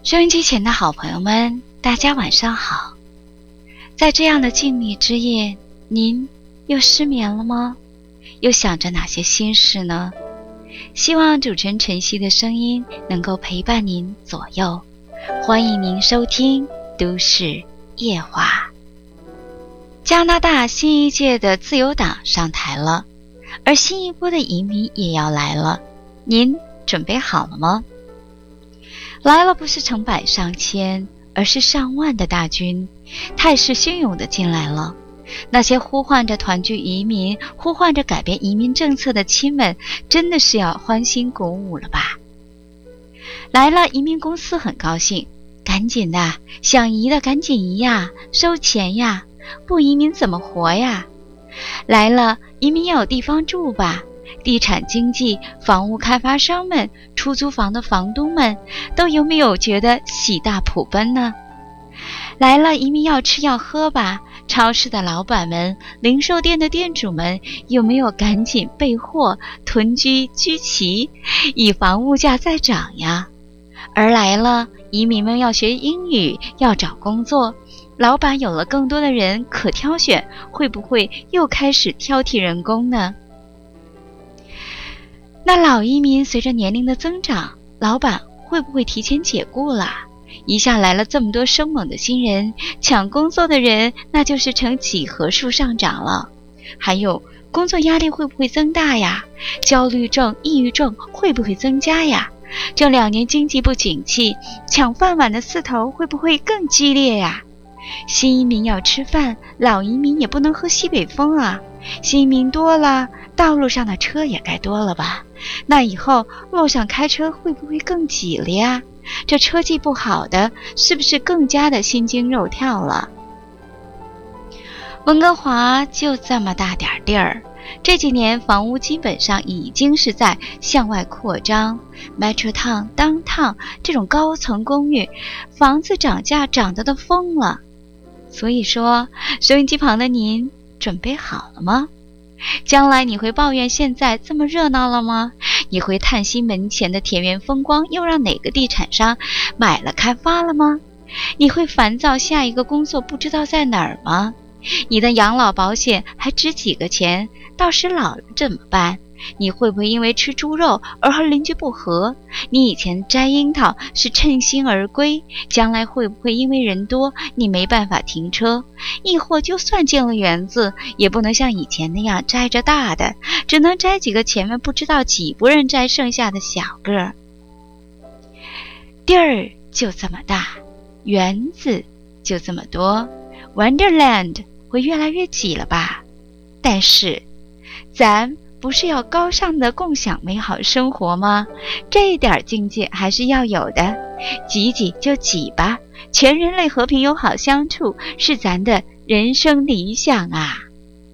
收音机前的好朋友们，大家晚上好。在这样的静谧之夜，您又失眠了吗？又想着哪些心事呢？希望主持人晨曦的声音能够陪伴您左右。欢迎您收听都市夜话。加拿大新一届的自由党上台了，而新一波的移民也要来了，您准备好了吗？来了不是成百上千，而是上万的大军，态势汹涌地进来了。那些呼唤着团聚移民、呼唤着改变移民政策的亲们，真的是要欢欣鼓舞了吧？来了，移民公司很高兴，赶紧的，想移的赶紧移呀，收钱呀，不移民怎么活呀？来了，移民要有地方住吧？地产经纪、房屋开发商们、出租房的房东们，都有没有觉得喜大普奔呢？来了，移民要吃要喝吧？超市的老板们、零售店的店主们，有没有赶紧备货、囤居齐，以防物价再涨呀？而来了，移民们要学英语，要找工作，老板有了更多的人可挑选，会不会又开始挑剔人工呢？那老移民随着年龄的增长，老板会不会提前解雇啦？一下来了这么多生猛的新人，抢工作的人那就是呈几何数上涨了。还有工作压力会不会增大呀？焦虑症、抑郁症会不会增加呀？这2年经济不景气，抢饭碗的势头会不会更激烈呀？新移民要吃饭，老移民也不能喝西北风啊。新移民多了，道路上的车也该多了吧？那以后路上开车会不会更挤了呀？这车技不好的，是不是更加的心惊肉跳了？温哥华就这么大点地儿，这几年房屋基本上已经是在向外扩张。Metro Town、Downtown 这种高层公寓，房子涨价涨得都疯了。所以说，收音机旁的您准备好了吗？将来你会抱怨现在这么热闹了吗？你会叹息门前的田园风光又让哪个地产商买了开发了吗？你会烦躁下一个工作不知道在哪儿吗？你的养老保险还值几个钱？到时老了怎么办？你会不会因为吃猪肉而和邻居不和？你以前摘樱桃是趁兴而归，将来会不会因为人多你没办法停车？亦或就算进了园子，也不能像以前那样摘着大的，只能摘几个前面不知道几拨人摘剩下的小个。地儿就这么大，园子就这么多， Wonderland 会越来越挤了吧？但是咱不是要高尚的共享美好生活吗？这一点境界还是要有的。挤挤就挤吧，全人类和平友好相处是咱的人生理想啊。